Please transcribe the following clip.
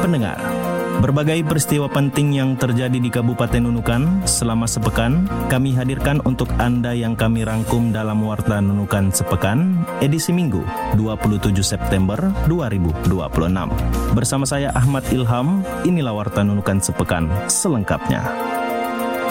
pendengar, berbagai peristiwa penting yang terjadi di Kabupaten Nunukan selama sepekan kami hadirkan untuk Anda yang kami rangkum dalam Warta Nunukan Sepekan edisi Minggu 27 September 2026. Bersama saya Ahmad Ilham, inilah Warta Nunukan Sepekan selengkapnya.